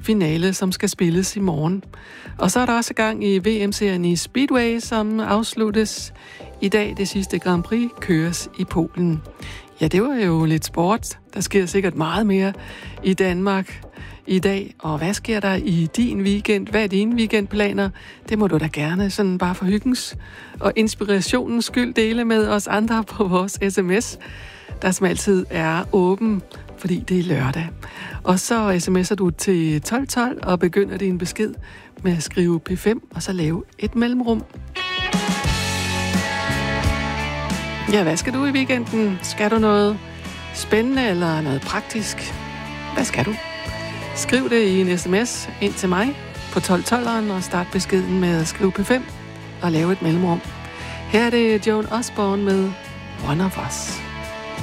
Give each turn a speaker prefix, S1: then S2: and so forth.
S1: finale, som skal spilles i morgen. Og så er der også gang i VM-serien i Speedway, som afsluttes i dag. Det sidste Grand Prix køres i Polen. Ja, det var jo lidt sport. Der sker sikkert meget mere i Danmark i dag. Og hvad sker der i din weekend? Hvad er dine weekendplaner? Det må du da gerne, sådan bare for hyggens og inspirationens skyld, dele med os andre på vores sms, der som altid er åben, fordi det er lørdag. Og så sms'er du til 1212 og begynder din besked med at skrive P5 og så lave et mellemrum. Ja, hvad skal du i weekenden? Skal du noget spændende eller noget praktisk? Hvad skal du? Skriv det i en sms ind til mig på 1212'eren og start beskeden med at skrive P5 og lave et mellemrum. Her er det Joan Osborne med One of Us.